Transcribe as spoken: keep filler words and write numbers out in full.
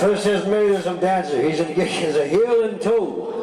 First says married to some dancer. He's a, he's a healing tool.